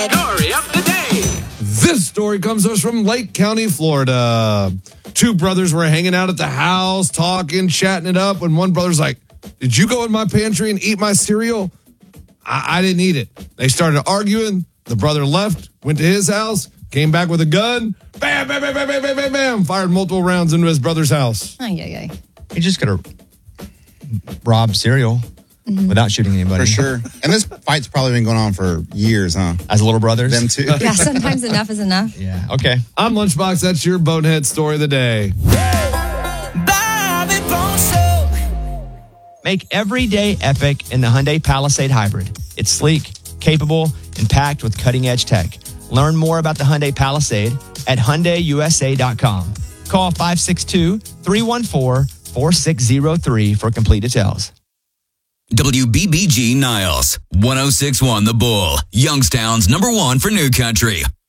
Story of the day. This story comes to us from Lake County, Florida. Two brothers were hanging out at the house, talking, chatting it up, when one brother's like, "Did you go in my pantry and eat my cereal?" I didn't eat it. They started arguing. The brother left, went to his house, came back with a gun. Bam, bam, bam, bam, bam, bam, bam, bam. Fired multiple rounds into his brother's house. Ay. You just gotta rob cereal without shooting anybody. For sure. And this fight's probably been going on for years, huh? As little brothers? Them too. Yeah, sometimes enough is enough. Yeah, okay. I'm Lunchbox. That's your Bonehead story of the day. Make every day epic in the Hyundai Palisade Hybrid. It's sleek, capable, and packed with cutting-edge tech. Learn more about the Hyundai Palisade at HyundaiUSA.com. Call 562-314-4603 for complete details. WBBG Niles, 106.1 The Bull, Youngstown's #1 for New Country.